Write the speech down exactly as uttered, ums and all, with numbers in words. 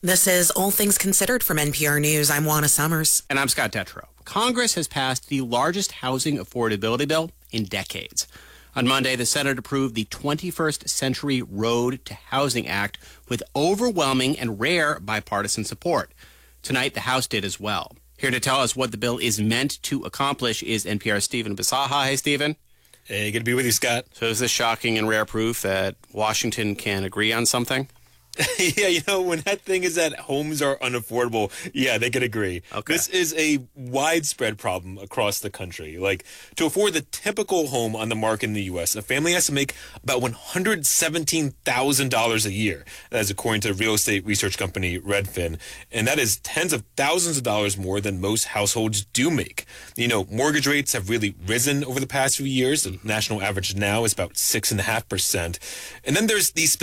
This is All Things Considered from N P R News. I'm Juana Summers. And I'm Scott Detrow. Congress has passed the largest housing affordability bill in decades. On Monday, the Senate approved the twenty-first Century Road to Housing Act with overwhelming and rare bipartisan support. Tonight, the House did as well. Here to tell us what the bill is meant to accomplish is N P R's Stephen Bisaha. Hey, Stephen. Hey, good to be with you, Scott. So is this shocking and rare proof that Washington can agree on something? Yeah, you know, when that thing is that homes are unaffordable, yeah, they could agree. Okay. This is a widespread problem across the country. Like, to afford the typical home on the market in the U S, a family has to make about one hundred seventeen thousand dollars a year. That is according to the real estate research company Redfin. And that is tens of thousands of dollars more than most households do make. You know, mortgage rates have really risen over the past few years. The national average now is about six point five percent. And then there's these